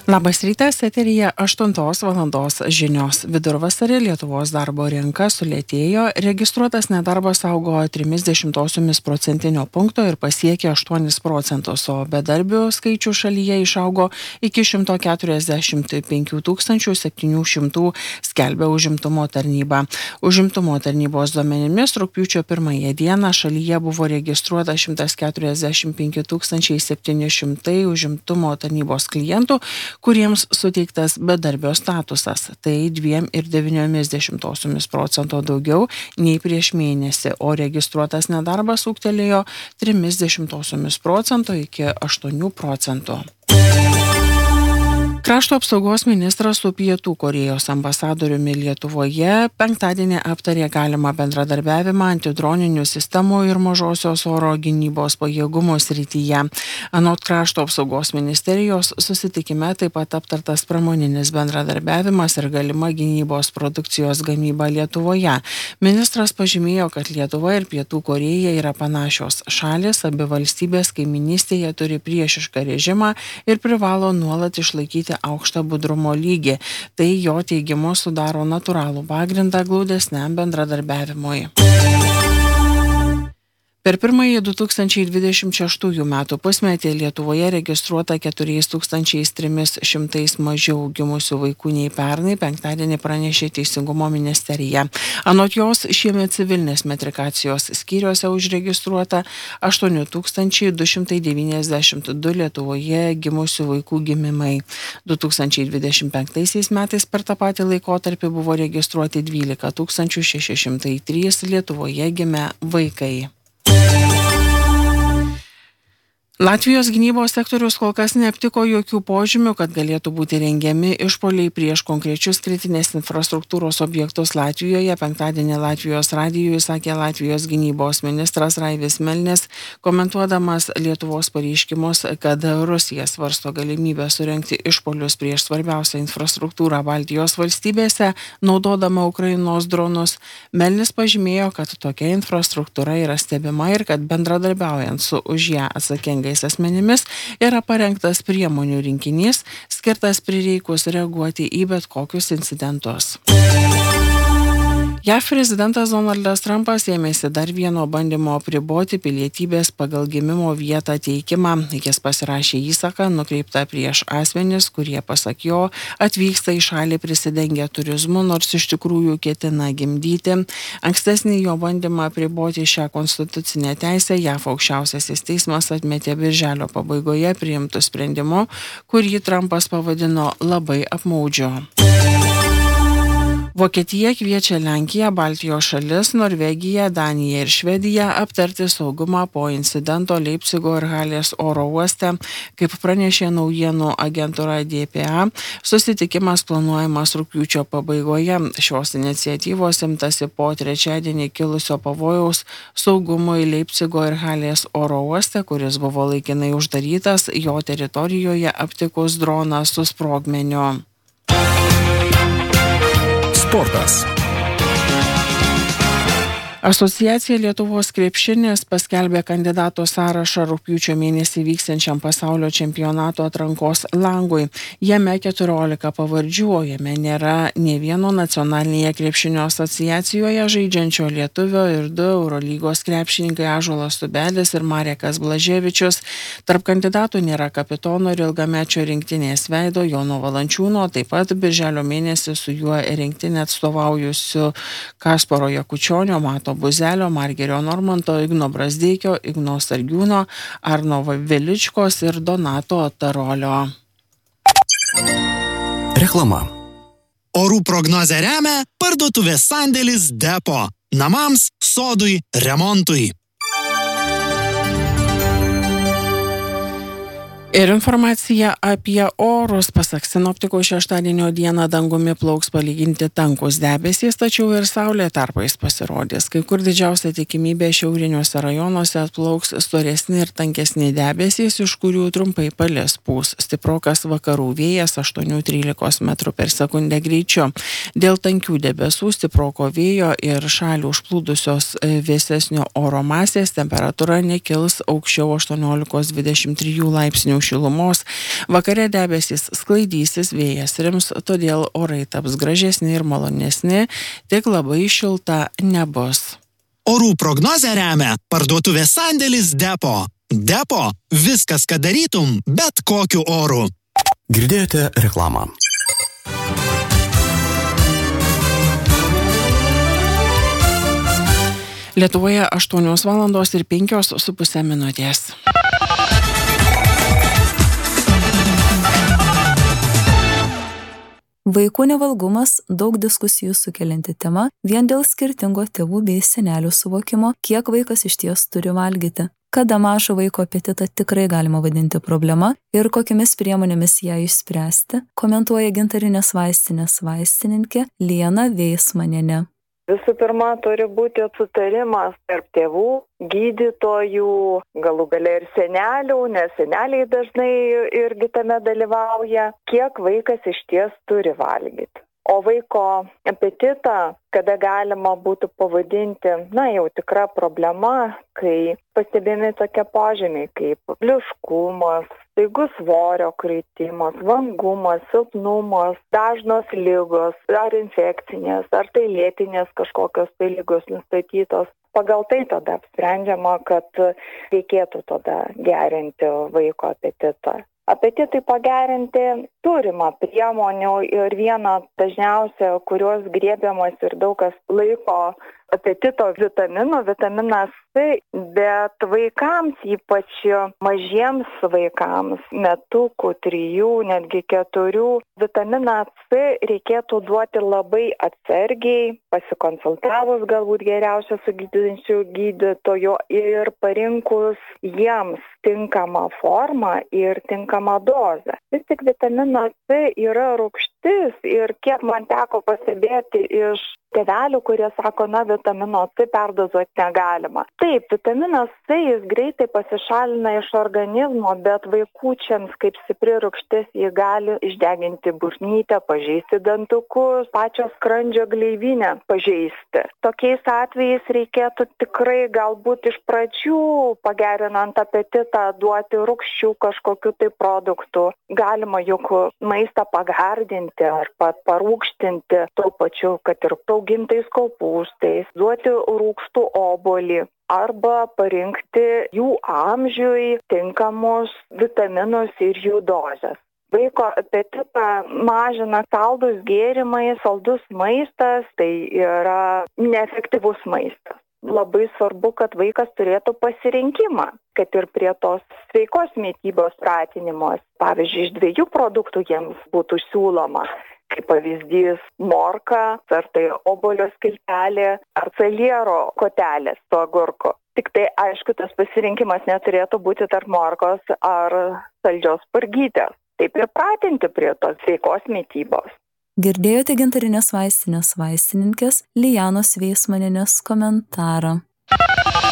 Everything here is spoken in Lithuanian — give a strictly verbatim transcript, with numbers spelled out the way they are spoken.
Labas rytas, eteryje aštuntos valandos žinios. Vidurvasarį Lietuvos darbo rinka sulėtėjo, registruotas nedarbas augo trimis dešimtosiomis procentinio punkto ir pasiekė aštuonis procentus, o bedarbių skaičių šalyje išaugo iki šimto keturiasdešimt penkių tūkstančių septynių šimtų, skelbia užimtumo tarnyba. Užimtumo tarnybos duomenimis rugpjūčio pirmąją dieną šalyje buvo registruota šimtas keturiasdešimt penki tūkstančiai septyni šimtai užimtumo tarnybos klientų, kuriems suteiktas bedarbio statusas. Tai dviem ir devyniomis dešimtosiomis procento daugiau nei prieš mėnesį, o registruotas nedarbas ūgtelėjo trimis dešimtosiomis procento iki aštuonių procentų. Krašto apsaugos ministras su Pietų Korėjos ambasadoriumi Lietuvoje penktadienį aptarė galimą bendradarbiavimą antidroninių sistemų ir mažosios oro gynybos pajėgumų srityje. Anot Krašto apsaugos ministerijos susitikime taip pat aptartas pramoninis bendradarbiavimas ir galima gynybos produkcijos gamyba Lietuvoje. Ministras pažymėjo, kad Lietuva ir Pietų Korėja yra panašios šalis, abi valstybės kaiminystėje turi priešišką režimą ir privalo nuolat išlaikyti aukštą budrumo lygį. Tai jo teigimu sudaro natūralų pagrindą glaudesniam bendradarbiavimui. Per pirmąjį du tūkstančiai dvidešimt šeštųjų metų pusmetį Lietuvoje registruota keturiais tūkstančiais trimis šimtais mažiau gimusių vaikų nei pernai, penktadienį pranešė Teisingumo ministerija. Anot jos, šiemet civilinės metrikacijos skyriuose užregistruota aštuoni tūkstančiai du šimtai devyniasdešimt du Lietuvoje gimusių vaikų gimimai. du tūkstančiai dvidešimt penktaisiais metais per tą patį laikotarpį buvo registruoti dvylika tūkstančių šeši šimtai trys Lietuvoje gimę vaikai. Latvijos gynybos sektorius kol kas neaptiko jokių požymių, kad galėtų būti rengiami išpuoliai prieš konkrečius kritinės infrastruktūros objektus Latvijoje. Penktadienį Latvijos radijui sakė Latvijos gynybos ministras Raivis Melnis, komentuodamas Lietuvos pareiškimus, kad Rusija svarsto galimybę surengti išpuolius prieš svarbiausią infrastruktūrą Baltijos valstybėse, naudodama Ukrainos dronus. Melnis pažymėjo, kad tokia infrastruktūra yra stebima ir kad bendradarbiaujant su už ją atsakingais asmenimis yra parengtas priemonių rinkinys, skirtas prireikus reaguoti į bet kokius incidentus. J A V prezidentas Donaldas Trumpas ėmėsi dar vieno bandymo apriboti pilietybės pagal gimimo vietą teikimą. Jis pasirašė įsaką nukreiptą prieš asmenis, kurie, pasak jo, atvyksta į šalį prisidengę turizmu, nors iš tikrųjų ketina gimdyti. Ankstesnį jo bandymą apriboti šią konstitucinę teisę J A V aukščiausiasis teismas atmetė birželio pabaigoje priimtų sprendimu, kurį Trumpas pavadino labai apmaudžiu. Vokietija kviečia Lenkiją, Baltijos šalis, Norvegiją, Daniją ir Švediją aptarti saugumą po incidento Leipcigo ir Halės oro uoste. Kaip pranešė naujienų agentūra D P A, susitikimas planuojamas rugpjūčio pabaigoje. Šios iniciatyvos imtasi po trečiadienį kilusio pavojaus saugumui Leipcigo ir Halės oro uoste, kuris buvo laikinai uždarytas jo teritorijoje aptikus droną su sprogmeniu. Sportas. Asociacija Lietuvos krepšinis paskelbė kandidatų sąrašą rugpjūčio mėnesį vyksiančiam pasaulio čempionato atrankos langui. Jame keturiolika pavardžių, o jame nėra nė vieno nacionalinėje krepšinio asociacijoje žaidžiančio lietuvio ir du Eurolygos krepšininkai Ąžuolas Tubelis ir Marekas Blaževičius. Tarp kandidatų nėra kapitono ir ilgamečio rinktinės veido Jono Valančiūno, taip pat birželio mėnesį su juo rinktinę atstovaujusiu Kasparo Jakučionio, Mato Buzelio, Margerio Normanto, Igno Brazdeikio, Igno Sargiūno, Arno Veličkos ir Donato Tarolio. Reklama. Orų prognozę remia parduotuvės sandėlis Depo. Namams, sodui, remontui. Ir informacija apie orus. Pasak sinoptikų, šeštadienio dieną dangumi plauks palyginti tankus debesys, tačiau ir saulė tarpais pasirodys. Kai kur didžiausia tikimybė šiauriniuose rajonuose atplauks storesni ir tankesni debesys, iš kurių trumpai palis pūs stiprokas vakarų vėjas aštuoni trylika metrų per sekundę greičiu. Dėl tankių debesų, stiproko vėjo ir šalį užplūdusios vėsesnio oro masės temperatūra nekils aukščiau aštuoniolikos dvidešimt trijų laipsnių šilumos. Vakare debesys sklaidysis, vėjas rims, todėl orai taps gražesni ir malonesni, tik labai šilta nebus. Orų prognozę remia parduotuvės sandėlis Depo. Depo – viskas, ką darytum, bet kokiu oru. Girdėjote reklamą. Lietuvoje aštuonios valandos ir penkios su pusė minutės. Vaikų nevalgumas – daug diskusijų sukelianti tema vien dėl skirtingo tėvų bei senelių suvokimo, kiek vaikas išties turi valgyti. Kada mažo vaiko apetitą tikrai galima vadinti problema ir kokiamis priemonėmis ją išspręsti, komentuoja Gintarinės vaistinės vaistininkė Liena Veismanienė. Visų pirma, turi būti sutarimas tarp tėvų, gydytojų, galų gale ir senelių, nes seneliai dažnai irgi tame dalyvauja, kiek vaikas išties turi valgyti. O vaiko apetitą, kada galima būtų pavadinti, na jau tikra problema, kai pastebimi tokie požymiai kaip bliuškumas, staigus svorio kritimas, vangumas, silpnumas, dažnos ligos, ar infekcinės, ar tai lėtinės kažkokios tai ligos nustatytos. Pagal tai tada apsprendžiama, kad reikėtų tada gerinti vaiko apetitą. Apetitui pagerinti turima priemonių ir viena dažniausia, kurios griebiamas ir daug kas laiko apetito vitamino, vitaminas C, bet vaikams, ypač mažiems vaikams, metukų, trijų, netgi keturių, vitaminą C reikėtų duoti labai atsargiai, pasikonsultavus galbūt geriausia su gydančiu gydytoju ir parinkus jiems tinkamą formą ir tinkamą dozę. Vis tik vitaminas C yra rūgštis ir kiek man teko pastebėti iš tėvelių, kurie sako, na, vitamino C perdozuoti negalima. Taip, vitaminas C jis greitai pasišalina iš organizmo, bet vaikučiams kaip stipri rūgštis jį gali išdeginti burnytę, pažeisti dantukus, pačios skrandžio gleivinę pažeisti. Tokiais atvejais reikėtų tikrai galbūt iš pradžių, pagerinant apetitą, duoti rūgščių kažkokių tai produktų. Galima juk maistą pagardinti ar pat parūgštinti, tuo pačiu, kad ir augintais kopūstais, duoti rūgštų obuolį arba parinkti jų amžiui tinkamus vitaminus ir jų dozes. Vaiko apetitą mažina saldūs gėrimai, saldus maistas, tai yra neefektyvus maistas. Labai svarbu, kad vaikas turėtų pasirinkimą, kad ir prie tos sveikos mitybos pratinimos, pavyzdžiui, iš dviejų produktų jiems būtų siūloma. Kaip pavyzdys morka, ar tai obuolio skiltelė, ar saliero kotelės to agurko. Tik tai, aišku, tas pasirinkimas neturėtų būti tarp morkos ar saldžios spurgytės. Taip ir pratinti prie tos sveikos mitybos. Girdėjote Gintarinės vaistinės vaistininkės Lianos Veismanienės komentarą.